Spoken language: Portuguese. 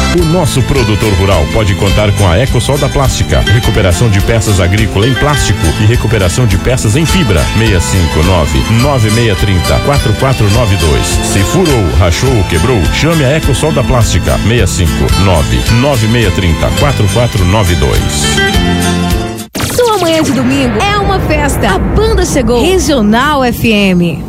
O nosso produtor rural pode contar com a Ecosol da Plástica, recuperação de peças agrícolas em plástico e recuperação de peças em fibra. 659-9630-4492. Se furou, rachou ou quebrou, chame a Ecosol da Plástica. 659-9630-4492. Sua manhã de domingo é uma festa. A banda chegou. Regional FM.